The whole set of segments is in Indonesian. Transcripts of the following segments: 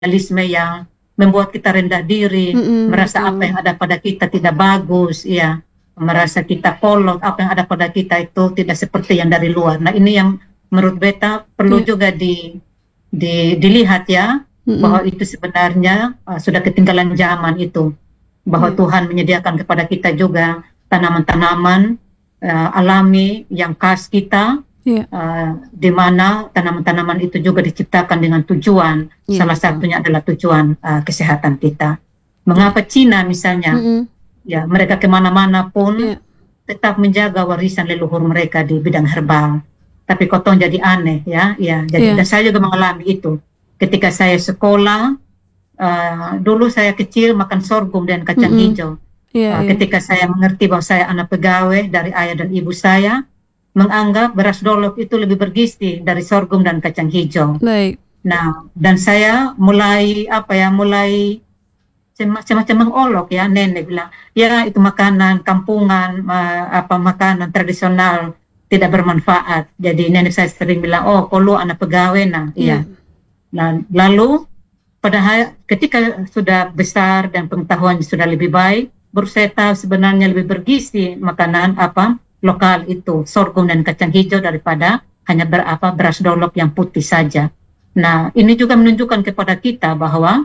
idealisme yang membuat kita rendah diri, merasa apa yang ada pada kita tidak bagus, ya, merasa kita kolot, apa yang ada pada kita itu tidak seperti yang dari luar. Nah, ini yang menurut beta perlu juga dilihat ya, bahwa itu sebenarnya sudah ketinggalan zaman itu, bahwa Tuhan menyediakan kepada kita juga tanaman-tanaman alami yang khas kita, di mana tanaman-tanaman itu juga diciptakan dengan tujuan, salah satunya adalah tujuan kesehatan kita. Mengapa Cina misalnya, ya mereka kemana-mana pun tetap menjaga warisan leluhur mereka di bidang herbal. Tapi kotong jadi aneh ya, jadi dan saya juga mengalami itu. Ketika saya sekolah, dulu saya kecil makan sorghum dan kacang hijau. Ketika saya mengerti bahwa saya anak pegawai dari ayah dan ibu saya, menganggap beras dolok itu lebih bergizi dari sorghum dan kacang hijau. Nah, dan saya mulai semacam mengolok ya, nenek bilang, ya itu makanan kampungan, makanan tradisional tidak bermanfaat. Jadi nenek saya sering bilang, oh kalau anak pegawai Nah, lalu ketika sudah besar dan pengetahuan sudah lebih baik, baru saya tahu sebenarnya lebih bergizi makanan lokal itu, sorghum dan kacang hijau daripada hanya beras dolok yang putih saja. Nah, ini juga menunjukkan kepada kita bahwa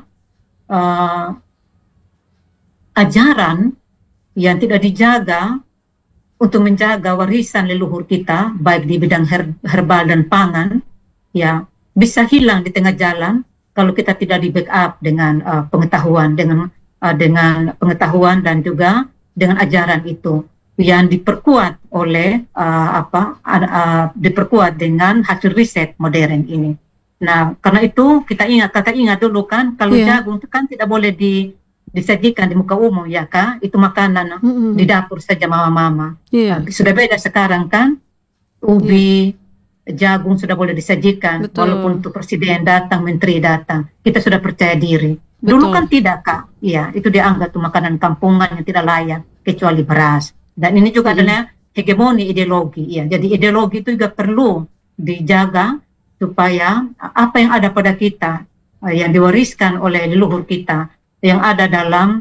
ajaran yang tidak dijaga untuk menjaga warisan leluhur kita, baik di bidang herbal dan pangan, ya bisa hilang di tengah jalan kalau kita tidak di backup dengan pengetahuan, dengan pengetahuan dan juga dengan ajaran itu yang diperkuat oleh diperkuat dengan hasil riset modern ini. Nah, karena itu kakak ingat dulu kan, kalau jagung itu kan tidak boleh disajikan di muka umum ya Kak, itu makanan di dapur saja mama-mama. Sudah beda sekarang kan, ubi, jagung sudah boleh disajikan, walaupun untuk presiden datang, menteri datang, kita sudah percaya diri. Dulu kan tidak Kak, ya itu dianggap tuh makanan kampungan yang tidak layak kecuali beras. Dan ini juga adalah hegemoni ideologi, ya. Jadi ideologi itu juga perlu dijaga supaya apa yang ada pada kita, yang diwariskan oleh leluhur kita, yang ada dalam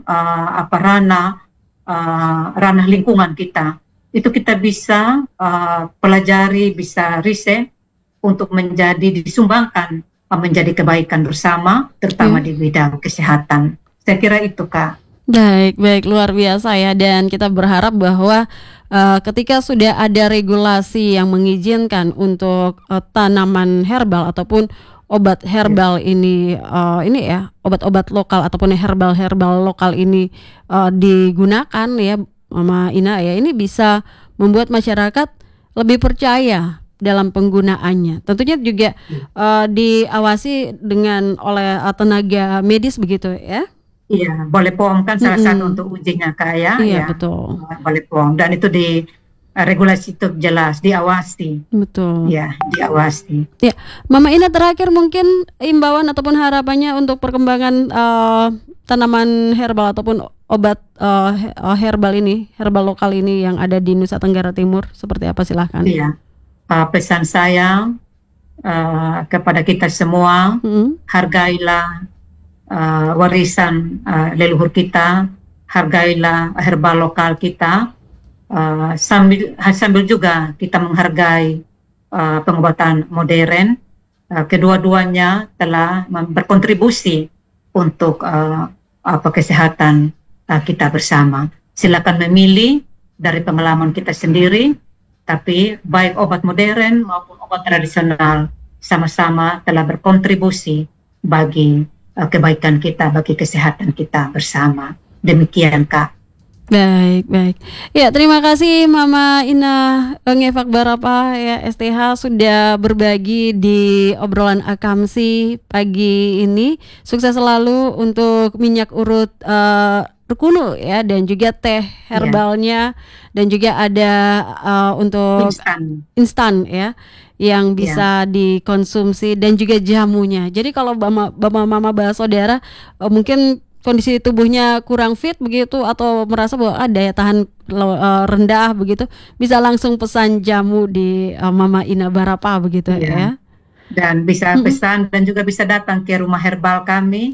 ranah lingkungan kita, itu kita bisa pelajari, bisa riset untuk disumbangkan menjadi kebaikan bersama, terutama di bidang kesehatan. Saya kira itu Kak. Baik, luar biasa ya, dan kita berharap bahwa ketika sudah ada regulasi yang mengizinkan untuk tanaman herbal ataupun obat herbal ini ya, obat-obat lokal ataupun herbal lokal ini digunakan ya Mama Ina ya, ini bisa membuat masyarakat lebih percaya dalam penggunaannya. Tentunya juga diawasi oleh tenaga medis begitu ya. Iya, boleh POM kan salah satu untuk ujinya Kak ya. Iya, betul. Boleh POM, dan itu di regulasi itu jelas diawasi. Betul. Ya, diawasi. Ya, Mama Ina terakhir mungkin imbauan ataupun harapannya untuk perkembangan tanaman herbal ataupun obat herbal lokal ini yang ada di Nusa Tenggara Timur seperti apa, silahkan. Iya, pesan saya kepada kita semua, hargailah warisan leluhur kita, hargailah herbal lokal kita, sambil juga kita menghargai pengobatan modern. Kedua-duanya telah berkontribusi untuk kesehatan kita bersama. Silakan memilih dari pengalaman kita sendiri, tapi baik obat modern maupun obat tradisional sama-sama telah berkontribusi bagi kebaikan kita, bagi kesehatan kita bersama. Demikian Kak. Baik. Ya, terima kasih Mama Ina Ngefak Barapa ya STH sudah berbagi di obrolan Akamsi pagi ini. Sukses selalu untuk minyak urut Rukunu ya, dan juga teh herbalnya, dan juga ada untuk instan ya yang bisa dikonsumsi, dan juga jamunya. Jadi kalau mama bahas saudara mungkin kondisi tubuhnya kurang fit begitu, atau merasa bahwa daya tahan rendah begitu, bisa langsung pesan jamu di Mama Ina Barapa begitu ya. dan bisa pesan dan juga bisa datang ke rumah herbal kami